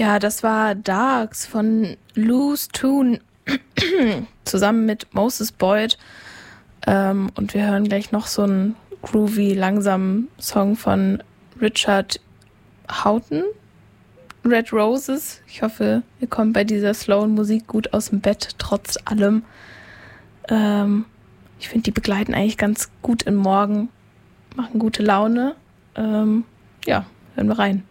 Ja, das war Darks von Loose Tune zusammen mit Moses Boyd. Und wir hören gleich noch so einen groovy, langsamen Song von Richard Houghton, Red Roses. Ich hoffe, ihr kommt bei dieser slowen Musik gut aus dem Bett, trotz allem. Ich finde, die begleiten eigentlich ganz gut in Morgen, machen gute Laune. Ja, hören wir rein.